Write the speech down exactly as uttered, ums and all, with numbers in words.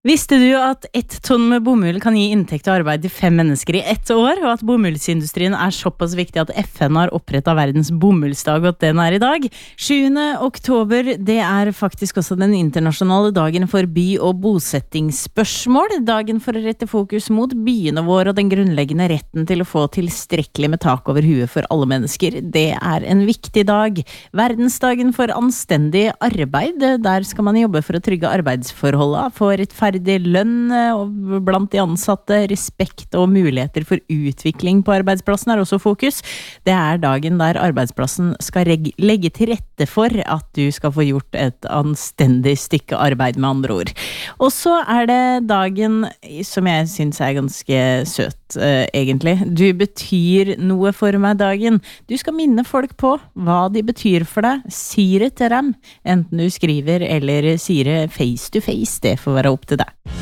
Visste du at ett tonn med bomull kan gi inntekt og arbeid til fem mennesker i ett år, og at bomullsindustrien er såpass viktig at F N har opprettet verdens bomullsdag, og at den er i dag? sjuende oktober, det er faktisk også den internasjonale dagen for by- og bosettingsspørsmål. Dagen for å rette fokus mot byene våre og den grunnleggende retten til å få tilstrekkelig med tak over huet for alle mennesker. Det er en viktig dag. Verdensdagen for anstendig arbeid. Der skal man jobbe for å trygge arbeidsforholdene, få rettferdig lønn blant de ansatte, respekt og muligheter for utvikling på arbeidsplassen er også fokus. Det er dagen der arbeidsplassen skal legge til rette for at du skal få gjort et anstendig stykke arbeid, med andre ord. Og så er det dagen som jeg synes er ganske søt, eh, egentlig. Du betyr noe for meg, dagen. Du skal minne folk på hva de betyr for deg. Si det til dem, enten du skriver eller sier det face to face. Det får være opp til deg.